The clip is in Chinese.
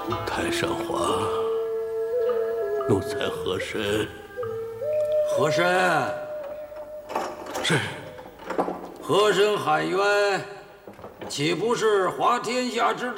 太上皇，奴才和珅。 和珅， 是。 和珅喊冤，岂不是滑天下之